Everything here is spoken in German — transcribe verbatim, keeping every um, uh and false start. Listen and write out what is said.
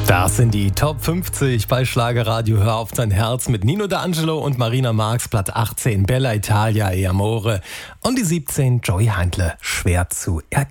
Das sind die Top fünfzig bei Schlagerradio Hör auf dein Herz mit Nino D'Angelo und Marina Marx, Platz achtzehn Bella Italia e Amore und die siebzehn Joey Handle, schwer zu erkennen.